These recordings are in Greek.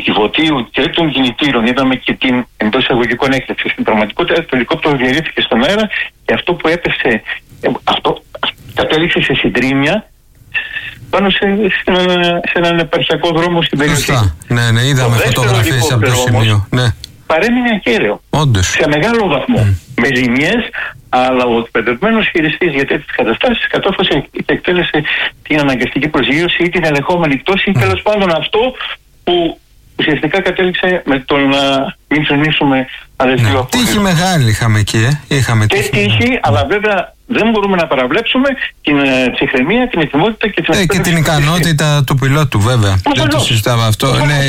κυβωτίου και των κινητήρων, είδαμε και την εντός εισαγωγικών έκρηξη. Στην πραγματικότητα το ελικόπτερο διαλύθηκε στον αέρα και αυτό που έπεσε, αυτό κατέληξε σε συντρίμμια πάνω σε έναν επαρχιακό δρόμο στην περιοχή. Σωστά. Ναι, είδαμε φωτογραφίες από το σημείο. Ναι. Παρέμεινε ακέραιο. Όντως. Σε μεγάλο βαθμό. Με ζημιές, αλλά ο εκπαιδευμένος χειριστής για τέτοιες καταστάσεις κατόρθωσε και εκτέλεσε την αναγκαστική προσγείωση ή την ελεγχόμενη πτώση, ή τέλος πάντων αυτό που ουσιαστικά κατέληξε με το να μην φρενήσουμε άλλες δύο απόφυγες. Τύχη μεγάλη είχαμε εκεί, είχαμε και τύχη, αλλά βέβαια δεν μπορούμε να παραβλέψουμε την ψυχραιμία, την ετοιμότητα και την ικανότητα του πιλότου, βέβαια. Δεν το συζητάμε αυτό.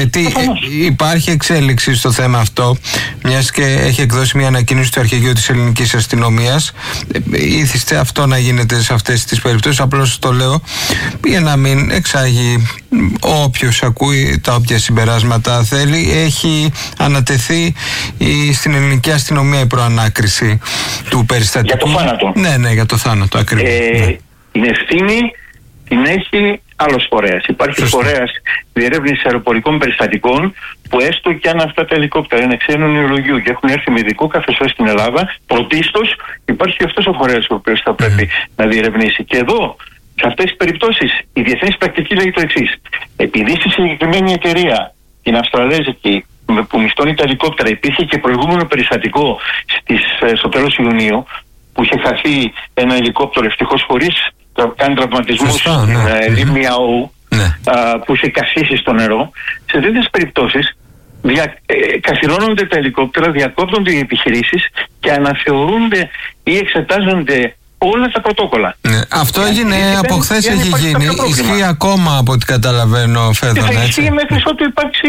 Υπάρχει εξέλιξη στο θέμα αυτό, μιας και έχει εκδώσει μια ανακοίνωση του Αρχηγείου της Ελληνικής Αστυνομίας. Ήθιστε αυτό να γίνεται σε αυτές τις περιπτώσεις. Απλώς το λέω για να μην εξάγει όποιος ακούει τα όποια συμπεράσματα θέλει. Έχει ανατεθεί στην Ελληνική Αστυνομία η προανάκριση του περιστατικού. Για το θάνατο. Ναι, για το θάνατο ακριβώς. Την ευθύνη την έχει άλλος φορέας. Υπάρχει φορέας διερεύνησης αεροπορικών περιστατικών που έστω και αν αυτά τα ελικόπτερα είναι ξένου νευρολογίου και έχουν έρθει με ειδικό καθεστώς στην Ελλάδα, πρωτίστως υπάρχει και αυτός ο φορέας ο οποίος θα πρέπει να διερευνήσει. Και εδώ, σε αυτές τις περιπτώσεις, η διεθνής πρακτική λέει το εξής. Επειδή στη συγκεκριμένη εταιρεία, την Αυστραλέζικη, που μισθώνει τα ελικόπτερα, υπήρχε και προηγούμενο περιστατικό στο τέλος Ιουνίου, που είχε χαθεί ένα ελικόπτερο ευτυχώς χωρίς κάνει τραυματισμούς στην λίμνη ΑΟ, που είχε κασίσει στο νερό. Σε τέτοιες περιπτώσεις καθυλώνονται τα ελικόπτερα, διακόπτονται οι επιχειρήσεις και αναθεωρούνται ή εξετάζονται όλα τα πρωτόκολλα. Αυτό έγινε από χθες, έχει γίνει. Ισχύει ακόμα από ό,τι καταλαβαίνω, Φέδωνα. Θα ισχύει μέχρι ότου υπάρξει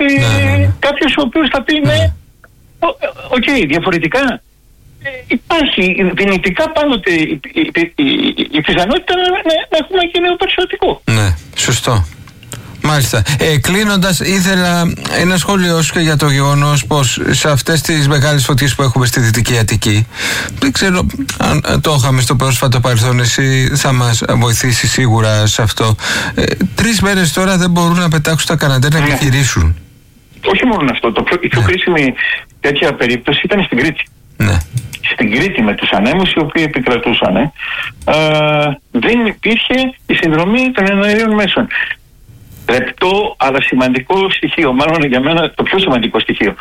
κάποιος ο οποίος θα πει ναι, οκ, διαφορετικά. Υπάρχει δυνητικά πάντοτε η πιθανότητα να έχουμε και νέο περιστατικό. Ναι, σωστό. Μάλιστα. Κλείνοντας, ήθελα ένα σχόλιο σου και για το γεγονός πως σε αυτές τις μεγάλες φωτιές που έχουμε στη Δυτική Αττική, δεν ξέρω αν το είχαμε στο πρόσφατο παρελθόν, εσύ θα μας βοηθήσει σίγουρα σε αυτό. 3 μέρες τώρα δεν μπορούν να πετάξουν τα Καναντέρ να επιχειρήσουν. Όχι μόνο αυτό. Η πιο κρίσιμη τέτοια περίπτωση ήταν στην Κρήτη. Ναι. Στην Κρήτη με τους ανέμους οι οποίοι επικρατούσαν, δεν υπήρχε η συνδρομή των εναερίων μέσων. Λεπτό αλλά σημαντικό στοιχείο, μάλλον για μένα το πιο σημαντικό στοιχείο.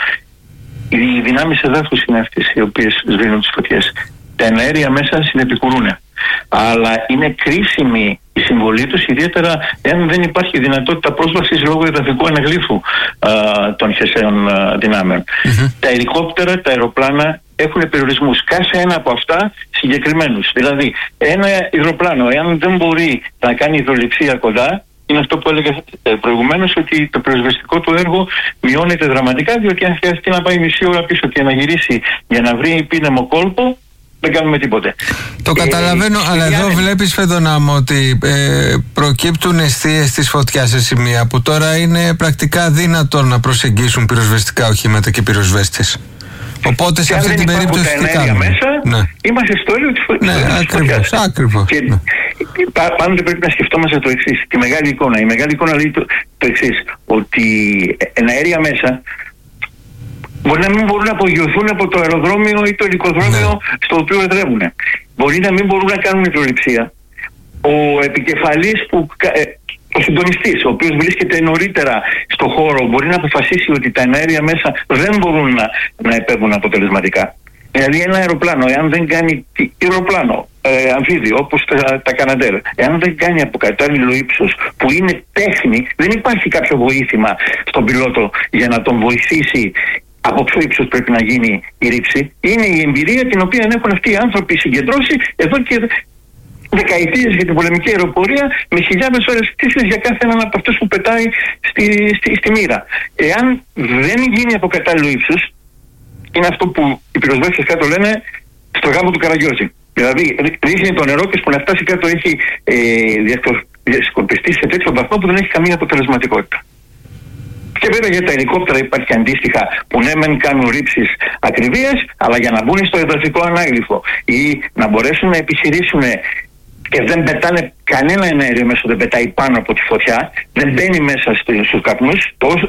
Οι δυνάμεις εδάφους είναι αυτές οι οποίες σβήνουν τις φωτιές. Τα εναέρια μέσα συνεπικουρούν. Αλλά είναι κρίσιμη η συμβολή τους, ιδιαίτερα εάν δεν υπάρχει δυνατότητα πρόσβασης λόγω εδαφικού αναγλύφου των χερσαίων δυνάμεων. Τα ελικόπτερα, τα αεροπλάνα έχουν περιορισμούς. Κάθε ένα από αυτά συγκεκριμένους. Δηλαδή, ένα υδροπλάνο, εάν δεν μπορεί να κάνει υδροληψία κοντά, είναι αυτό που έλεγα προηγουμένως, ότι το πυροσβεστικό του έργο μειώνεται δραματικά, διότι αν χρειαστεί να πάει μισή ώρα πίσω και να γυρίσει για να βρει πίνεμο κόλπο, δεν κάνουμε τίποτε. Το καταλαβαίνω, αλλά εδώ βλέπεις, Φέδωνα μου, ότι προκύπτουν εστίες της φωτιάς σε σημεία που τώρα είναι πρακτικά δύνατο να προσεγγίσουν πυροσβεστικά οχήματα και πυροσβέστες. Οπότε σε αυτή την περίπτωση τι κάνουμε? Είμαστε στο έλεο της φωτιάς. Ναι, ακριβώς. Πάντοτε πρέπει να σκεφτόμαστε το εξής, τη μεγάλη εικόνα. Η μεγάλη εικόνα λέει το εξής, ότι εναέρια μέσα μπορεί να μην μπορούν να απογειωθούν από το αεροδρόμιο ή το ελικοδρόμιο στο οποίο εδρεύουν. Μπορεί να μην μπορούν να κάνουν υδροληψία. Ο επικεφαλής ο συντονιστής, ο οποίος βρίσκεται νωρίτερα στο χώρο, μπορεί να αποφασίσει ότι τα εναέρια μέσα δεν μπορούν να επέμβουν αποτελεσματικά. Δηλαδή ένα αεροπλάνο, εάν δεν κάνει αεροπλάνο, αμφίδιο, όπως τα Καναντέρ, εάν δεν κάνει από κατάλληλο ύψος, που είναι τέχνη, δεν υπάρχει κάποιο βοήθημα στον πιλότο για να τον βοηθήσει από ποιο ύψος πρέπει να γίνει η ρήψη. Είναι η εμπειρία την οποία έχουν αυτοί οι άνθρωποι συγκεντρώσει εδώ και δεκαετίες για την πολεμική αεροπορία, με χιλιάδες ώρες πτήσης για κάθε έναν από αυτούς που πετάει στη μοίρα. Εάν δεν γίνει από κατάλληλο ύψος, είναι αυτό που οι πυροσβέστες κάτω λένε στο γάμο του Καραγιώζη. Δηλαδή ρίχνει το νερό και που να φτάσει κάτω έχει διασκορπιστεί σε τέτοιο βαθμό που δεν έχει καμία αποτελεσματικότητα. Και βέβαια για τα ελικόπτερα υπάρχει αντίστοιχα που ναι μεν κάνουν ρήψεις ακριβίας, αλλά για να μπουν στο εδαφικό ανάγλυφο ή να μπορέσουν να επιχειρήσουν και δεν πετάνε κανένα εναέριο μέσα, δεν πετάει πάνω από τη φωτιά, δεν μπαίνει μέσα στους καπνούς,